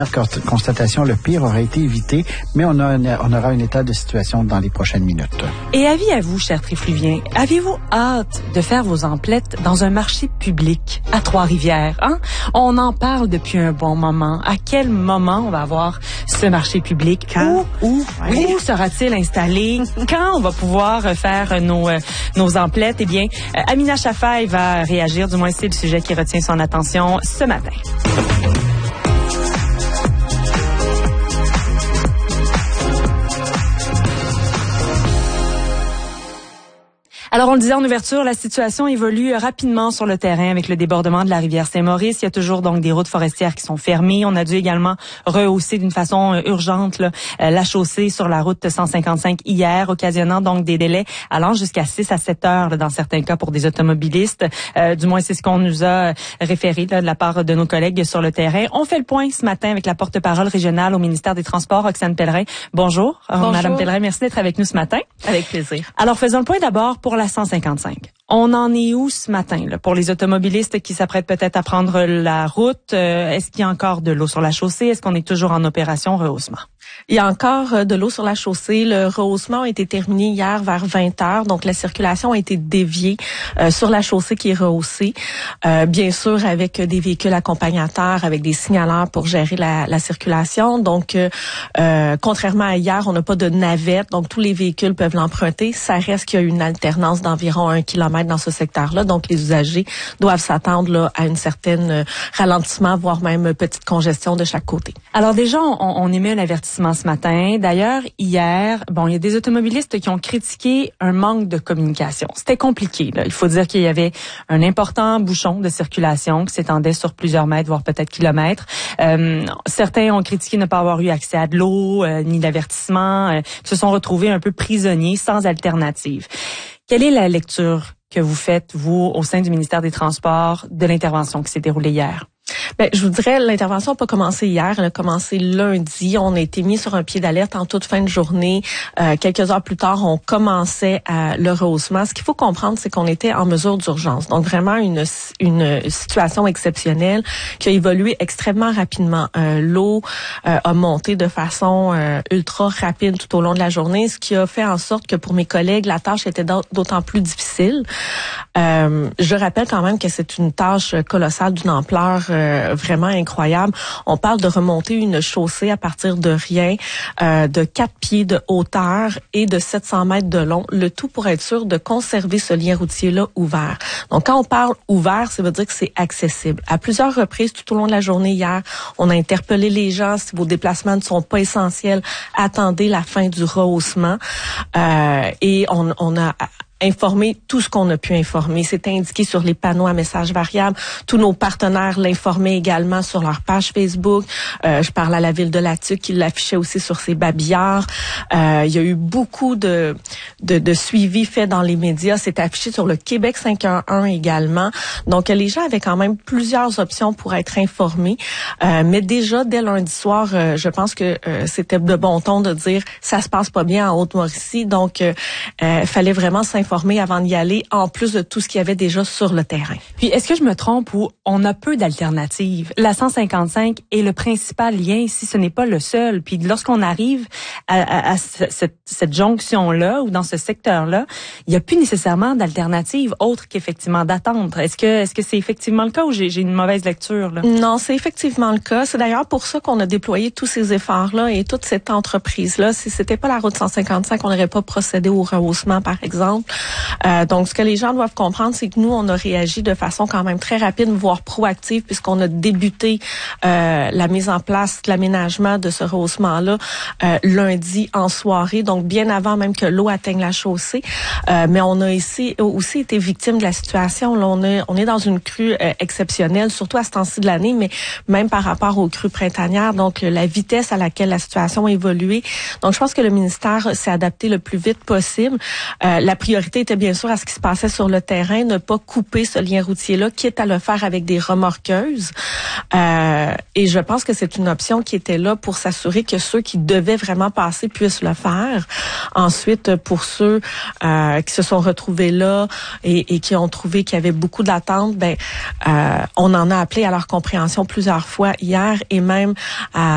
Constatation, le pire aurait été évité, mais on aura un état de situation dans les prochaines minutes. Et avis à vous, chers trifluviens, avez-vous hâte de faire vos emplettes dans un marché public à Trois-Rivières? Hein? On en parle depuis un bon moment. À quel moment on va avoir ce marché public? Quand? Où sera-t-il installé? Quand on va pouvoir faire nos emplettes? Eh bien, Amina Chaffaï va réagir, du moins c'est le sujet qui retient son attention ce matin. Alors, on le disait en ouverture, la situation évolue rapidement sur le terrain avec le débordement de la rivière Saint-Maurice. Il y a toujours donc des routes forestières qui sont fermées. On a dû également rehausser d'une façon urgente la chaussée sur la route 155 hier, occasionnant donc des délais allant jusqu'à 6 à 7 heures dans certains cas pour des automobilistes. Du moins, c'est ce qu'on nous a référé de la part de nos collègues sur le terrain. On fait le point ce matin avec la porte-parole régionale au ministère des Transports, Roxane Pellerin. Bonjour. Bonjour. Madame Pellerin, merci d'être avec nous ce matin. Avec plaisir. Alors, faisons le point d'abord pour la 155. On en est où ce matin là, pour les automobilistes qui s'apprêtent peut-être à prendre la route? Est-ce qu'il y a encore de l'eau sur la chaussée? Est-ce qu'on est toujours en opération rehaussement? Il y a encore de l'eau sur la chaussée. Le rehaussement a été terminé hier vers 20 heures. Donc, la circulation a été déviée sur la chaussée qui est rehaussée. Bien sûr, avec des véhicules accompagnateurs, avec des signaleurs pour gérer la circulation. Donc, contrairement à hier, on n'a pas de navette. Donc, tous les véhicules peuvent l'emprunter. Ça reste qu'il y a une alternance d'environ 1 kilomètre dans ce secteur-là. Donc, les usagers doivent s'attendre là, à une certaine ralentissement, voire même petite congestion de chaque côté. Alors déjà, on émet un avertissement ce matin. D'ailleurs, hier, il y a des automobilistes qui ont critiqué un manque de communication. C'était compliqué, là. Il faut dire qu'il y avait un important bouchon de circulation qui s'étendait sur plusieurs mètres, voire peut-être kilomètres. Certains ont critiqué ne pas avoir eu accès à de l'eau, ni d'avertissement, qui se sont retrouvés un peu prisonniers, sans alternative. Quelle est la lecture que vous faites, vous, au sein du ministère des Transports, de l'intervention qui s'est déroulée hier? Je vous dirais, l'intervention n'a pas commencé hier, elle a commencé lundi. On a été mis sur un pied d'alerte en toute fin de journée. Quelques heures plus tard, on commençait le rehaussement. Ce qu'il faut comprendre, c'est qu'on était en mesure d'urgence. Donc vraiment une situation exceptionnelle qui a évolué extrêmement rapidement. L'eau a monté de façon ultra rapide tout au long de la journée, ce qui a fait en sorte que pour mes collègues, la tâche était d'autant plus difficile. Je rappelle quand même que c'est une tâche colossale d'une ampleur vraiment incroyable. On parle de remonter une chaussée à partir de rien, de 4 pieds de hauteur et de 700 mètres de long, le tout pour être sûr de conserver ce lien routier-là ouvert. Donc, quand on parle ouvert, ça veut dire que c'est accessible. À plusieurs reprises, tout au long de la journée hier, on a interpellé les gens. Si vos déplacements ne sont pas essentiels, attendez la fin du rehaussement. Et on a informer tout ce qu'on a pu informer. C'est indiqué sur les panneaux à messages variables. Tous nos partenaires l'informaient également sur leur page Facebook. Je parle à la Ville de Latuque qui l'affichait aussi sur ses babillards. Il y a eu beaucoup de suivi fait dans les médias. C'est affiché sur le Québec 511 également. Donc, les gens avaient quand même plusieurs options pour être informés. Mais déjà, dès lundi soir, je pense que c'était de bon ton de dire ça se passe pas bien en Haute-Mauricie. Donc, fallait vraiment s'informer avant d'y aller, en plus de tout ce qu'il y avait déjà sur le terrain. Puis, est-ce que je me trompe ou on a peu d'alternatives? La 155 est le principal lien, si ce n'est pas le seul. Puis, lorsqu'on arrive à cette jonction-là ou dans ce secteur-là, il n'y a plus nécessairement d'alternatives autres qu'effectivement d'attendre. Est-ce que c'est effectivement le cas ou j'ai une mauvaise lecture, là? Non, c'est effectivement le cas. C'est d'ailleurs pour ça qu'on a déployé tous ces efforts-là et toute cette entreprise-là. Si c'était pas la route 155, on n'aurait pas procédé au rehaussement, par exemple. Donc, ce que les gens doivent comprendre, c'est que nous, on a réagi de façon quand même très rapide, voire proactive, puisqu'on a débuté la mise en place, l'aménagement de ce rehaussement-là lundi en soirée, donc bien avant même que l'eau atteigne la chaussée. Mais on a aussi été victime de la situation. Là, on est dans une crue exceptionnelle, surtout à ce temps-ci de l'année, mais même par rapport aux crues printanières. Donc, la vitesse à laquelle la situation a évolué. Donc, je pense que le ministère s'est adapté le plus vite possible. La priorité était bien sûr à ce qui se passait sur le terrain, ne pas couper ce lien routier-là, quitte à le faire avec des remorqueuses. Et je pense que c'est une option qui était là pour s'assurer que ceux qui devaient vraiment passer puissent le faire. Ensuite, pour ceux qui se sont retrouvés là et qui ont trouvé qu'il y avait beaucoup d'attentes, on en a appelé à leur compréhension plusieurs fois hier et même à